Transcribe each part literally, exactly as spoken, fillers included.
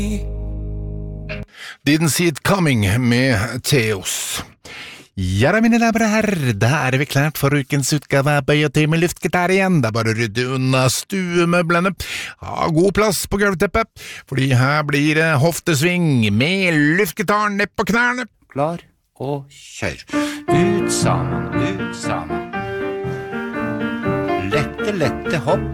Didn't See It Coming med Theos. Ja da, mine damer og herrer, da er vi klart for ukens utgave av Bøy og Tøy med luftgitar igjen. Da bare rydde unna stuemøblene. Ha god plass på gulvteppet, fordi her blir det hoftesving med luftgitaren ned på knærne. Klar og kjør. Ut sammen, ut sammen. Lette, lette hopp.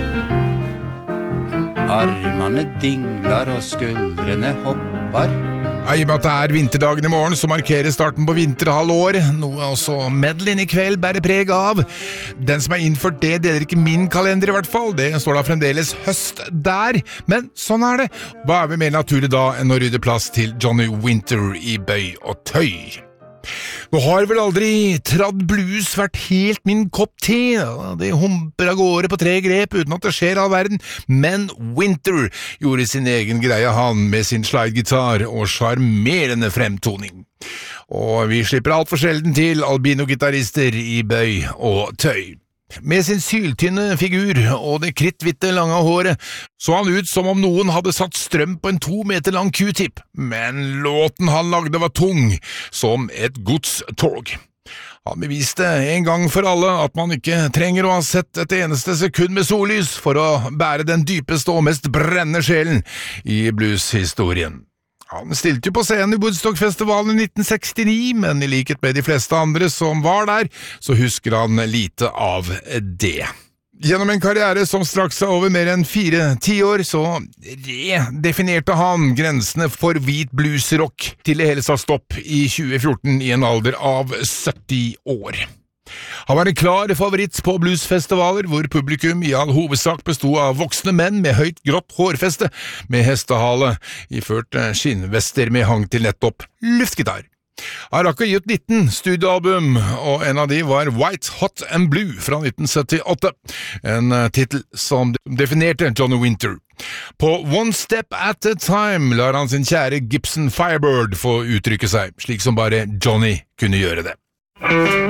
Armene dingler og skuldrene hopper. I og med at det er vinterdagen i morgen, så markerer starten på vinterhalvår, noe også medleyen i kveld bærer preg av. Den som er innført det, deler ikke min kalender i hvert fall. Det står da fremdeles høst der, men sånn er det. Hva er vi mer naturlig da enn å rydde plass til Johnny Winter i Bøy og Tøy? Nå har vel aldri tradd blues vært helt min kopp te, det humper av gårde på tre grep uten at det skjer all verden, men Winter gjorde sin egen greie han med sin slidegitar og charmerende fremtoning. Og vi slipper alt for sjelden til albino-gitarister i Bøy og Tøy. Med sin syltynne figur og det kritthvitte lange håret så han ut som om noen hadde satt strøm på en to meter lang Q-tip, men låten han lagde var tung som et godstog. Han beviste en gang for alle at man ikke trenger å ha sett et eneste sekund med sollys for å bære den dypeste og mest brennende sjelen i blueshistorien. Han stilte jo på scenen i Woodstock-festivalen i nitten sekstini, men i likhet med de fleste andre som var der, så husker han lite av det. Gjennom en karriere som straks er over mer enn fire tiår, så redefinerte han grensene for hvit bluesrock til det hele sa stopp i tjue fjorten i en alder av sytti år. Han var en klar favoritt på bluesfestivaler, hvor publikum i all hovedsak bestod av voksne menn med høyt grått hårfeste, med hestehale, iført skinnvester med hang til nettopp luftgitar. Han rakk å gi ut nitten studioalbum, og en av de var White, Hot and Blue fra nitten syttiåtte, en titel som definerte Johnny Winter. På One Step at a Time lar han sin kjære Gibson Firebird få uttrykke seg, slik som bare Johnny kunne gjøre det.